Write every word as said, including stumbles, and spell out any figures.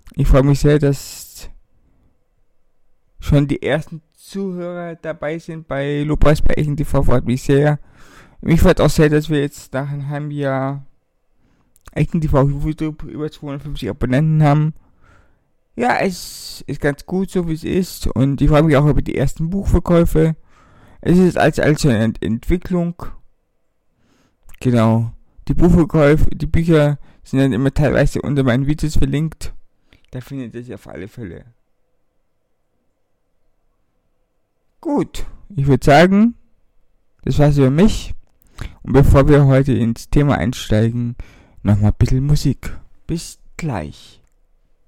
Ich freue mich sehr, dass schon die ersten Zuhörer dabei sind bei Lobpreis bei Echen T V. Freut mich sehr. Mich freut auch sehr, dass wir jetzt nach einem halben Jahr Echen T V YouTube über zweihundertfünfzig Abonnenten haben. Ja, es ist ganz gut, so wie es ist. Und ich freue mich auch über die ersten Buchverkäufe. Es ist als, als eine Ent- Entwicklung. Genau. Die Buchverkäufe, die Bücher sind dann immer teilweise unter meinen Videos verlinkt. Da findet ihr sie auf alle Fälle. Gut, ich würde sagen, das war's über mich. Und bevor wir heute ins Thema einsteigen, nochmal ein bisschen Musik. Bis gleich.